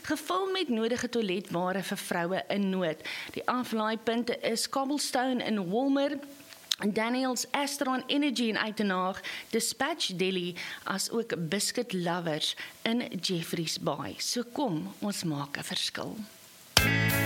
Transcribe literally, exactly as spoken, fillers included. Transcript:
gevul met nodige toiletware vir vroue in nood. Die aflaaipunte is Cobblestone in Walmer, Daniels Astron Energy in Uitenhaag, Dispatch Deli, as ook Biscuit Lovers in Jeffreys Bay. So kom, ons maak 'n verskil.